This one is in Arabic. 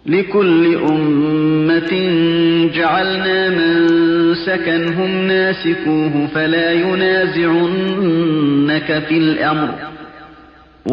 لكل أمة جعلنا منسكا هم ناسكوه فلا ينازعنك في الأمر